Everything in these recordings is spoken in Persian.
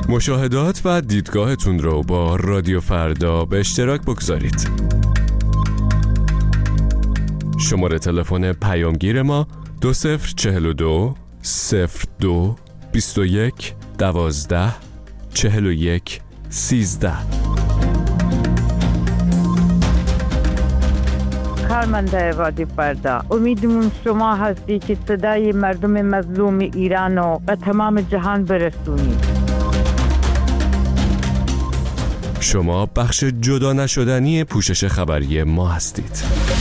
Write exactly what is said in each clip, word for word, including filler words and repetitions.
مشاهدات و دیدگاهتون رو با رادیو فردا به اشتراک بگذارید. شماره تلفن پیامگیر ما دو صفر چهل و دو صفر دو بیست و یک دوازده چهل و یک سیزده. کارمنده رادیو فردا، امیدمون شما هستی که صدای مردم مظلوم ایران رو به تمام جهان برسونید. شما بخش جدا نشدنی پوشش خبری ما هستید.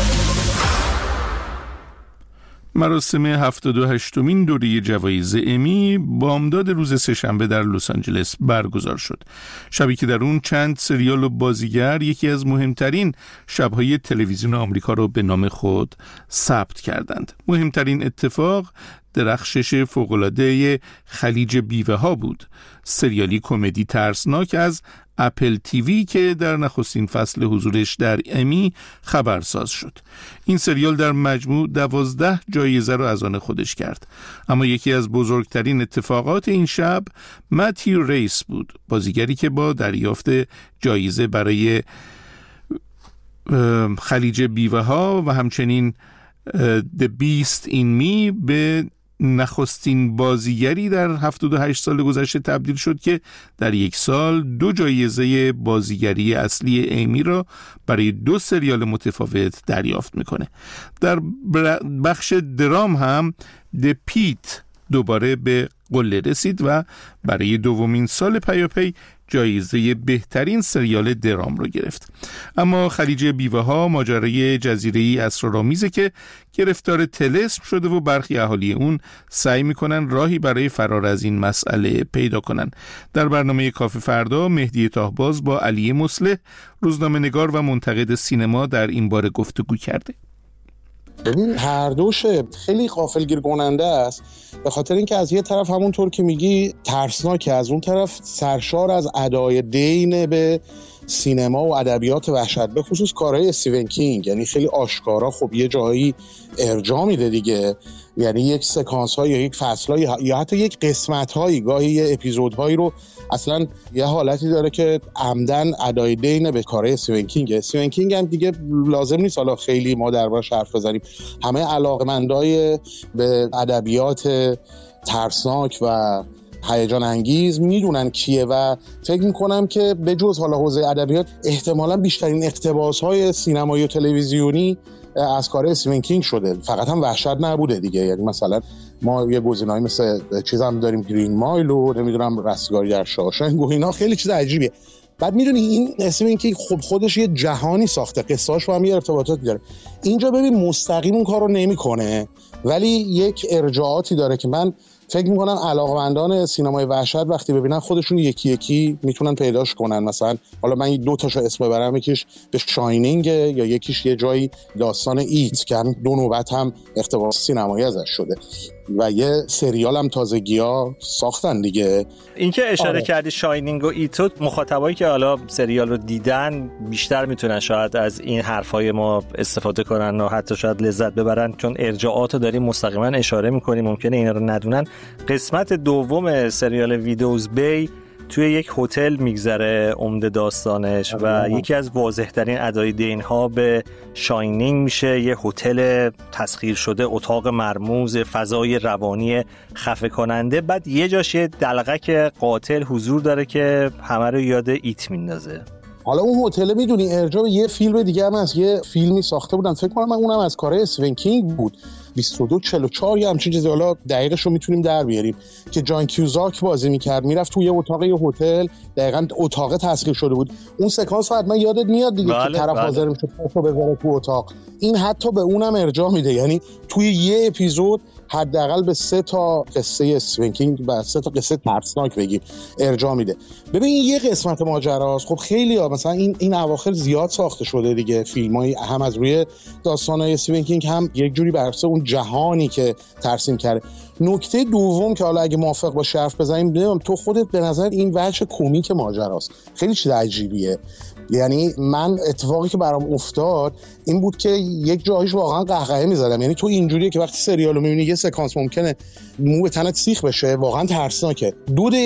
مراسم هفتاد و هشتمین دوره جوایز امی بامداد روز سه‌شنبه در لس آنجلس برگزار شد. شبی که در اون چند سریال و بازیگر یکی از مهمترین شب‌های تلویزیون آمریکا را به نام خود ثبت کردند. مهمترین اتفاق درخشش فوق‌العاده خلیج بیوه ها بود، سریالی کمدی ترسناک از اپل تیوی که در نخستین فصل حضورش در امی خبرساز شد. این سریال در مجموع دوازده جایزه را از آن خودش کرد. اما یکی از بزرگترین اتفاقات این شب متیو ریس بود، بازیگری که با دریافت جایزه برای خلیج بیوه ها و همچنین The Beast in Me به نخستین بازیگری در هفتاد و هشت سال گذشته تبدیل شد که در یک سال دو جایزه بازیگری اصلی ایمی را برای دو سریال متفاوت دریافت میکنه. در بخش درام هم د پیت دوباره به قله رسید و برای دومین سال پیاپی جایزه بهترین سریال درام رو گرفت. اما خلیج بیوه ها ماجرای جزیره‌ای اسرارآمیزه که گرفتار طلسم شده و برخی اهالی اون سعی میکنن راهی برای فرار از این مسئله پیدا کنن. در برنامه کافی فردا مهدی تاهباز با علی مصلح، روزنامه‌نگار و منتقد سینما، در این باره گفتگو کرده. ببین هر دوش خیلی غافلگیر کننده است، به خاطر اینکه از یه طرف همونطور که میگی ترسناکه، از اون طرف سرشار از ادای دین به سینما و ادبیات وحشت، به خصوص کارهای استیون کینگ. یعنی خیلی آشکارا خب یه جایی ارجاع میده دیگه، یعنی یک سکانس های یا یک فصل های یا حتی یک قسمت هایی، گاهی یه اپیزود هایی رو اصلا یه حالتی داره که عمدن ادای دین به کارهای استیون کینگ. استیون کینگ هم دیگه لازم نیست حالا خیلی ما دربارش حرف بزنیم، همه علاقمندای به ادبیات ترسناک و هیجان انگیز میدونن کیه و فکر میکنم که به جز حالا حوزه ادبیات احتمالاً بیشترین اقتباس‌های سینمایی و تلویزیونی از کار استیون کینگ شده. فقط هم وحشت نبوده دیگه، یعنی مثلا ما یه گزینه‌ای مثل چیز هم داریم، گرین مایل و نمیدونم رستگاری در شاوشنگ و اینا، خیلی چیز عجیبیه. بعد میدونی این استیون کینگ خب خودش یه جهانی ساخته، قصه‌اش با هم یه ارتباطاتی داره. اینجا ببین مستقیم اون کارو نمیکنه ولی یک ارجاعاتی داره که من فکر میکنم علاقمندان سینمای وحشت وقتی ببینن خودشون یکی یکی میتونن پیداش کنن. مثلا حالا من دو تاشو اسم ببرم، یکیش به شاینینگ یا یکیش یه جایی داستان ایت که هم دو نوبت هم اقتباس سینمایی ازش شده و یه سریال هم تازگی‌ها ساختن دیگه. این که اشاره آره. کردی شاینینگ و ایتو، مخاطبایی که حالا سریال رو دیدن بیشتر میتونن شاید از این حرفای ما استفاده کنن و حتی شاید لذت ببرن، چون ارجاعات رو داریم مستقیما اشاره میکنیم، ممکنه اینا رو ندونن. قسمت دوم سریال ویدوز بی توی یک هتل میگذره عمده داستانش و یکی از واضح‌ترین ادای دین‌ها به شاینینگ میشه یه هتل تسخیر شده، اتاق مرموز، فضای روانی خفه کننده. بعد یه جاش یه دلغک قاتل حضور داره که همه رو یاد ایت میندازه. حالا اون هتل میدونی ارجاع به یه فیلم دیگه هم از یه فیلمی ساخته بودن، فکر کنم اونم از کارهای استیون کینگ بود، بیست و دو چهل و چهار یا همچین چیزی، حالا دقیقش رو میتونیم در بیاریم، که جان کیوزاک بازی میکرد، میرفت توی اتاق یه هتل، دقیقاً اتاق تسخیر شده بود. اون سکانس رو حتما یادت میاد دیگه، بله، که طرف حاضر بله. میشه پاشو بذاره تو اتاق. این حتی به اونم ارجاع میده، یعنی توی یه اپیزود حداقل به سه تا قصه استیون کینگ و سه تا قصه ترسناک بگیم ارجاع میده. ببین این یه قسمت ماجراست. خب خیلی ها مثلا این این اواخر زیاد ساخته شده دیگه، فیلمای هم از روی داستانای استیون کینگ هم یک جوری بر اساس اون جهانی که ترسیم کرده. نکته دوم که حالا اگه موافق باشی حرف بزنیم، نمیدونم تو خودت به نظر این وجه کمیک ماجراست خیلی چیز عجیبیه. یعنی من اتفاقی که برام افتاد این بود که یک جایش واقعا قهقهه می‌زدم. یعنی تو اینجوریه که وقتی سریالو می‌بینی یه سکانس ممکنه مو به تنت سیخ بشه، واقعا ترسناکه. دو